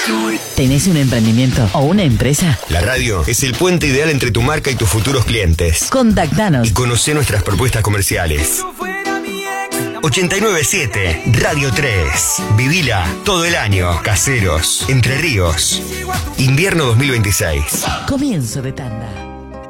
¿Tenés un emprendimiento o una empresa? La radio es el puente ideal entre tu marca y tus futuros clientes. Contactanos Y conocé nuestras propuestas comerciales. 897 Radio 3. Vivila todo el año. Caseros, Entre Ríos. Invierno 2026. Comienzo de tanda.